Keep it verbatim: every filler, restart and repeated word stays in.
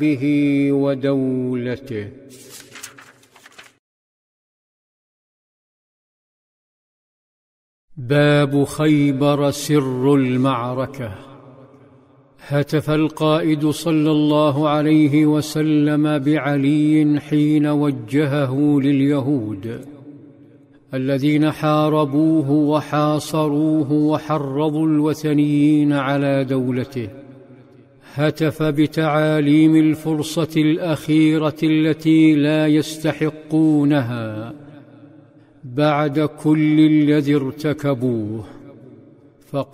به ودولته. باب خيبر. سر المعركة. هتف القائد صلى الله عليه وسلم بعلي حين وجهه لليهود الذين حاربوه وحاصروه وحرضوا الوثنيين على دولته. هتف بتعاليم الفرصة الأخيرة التي لا يستحقونها بعد كل الذي ارتكبوه.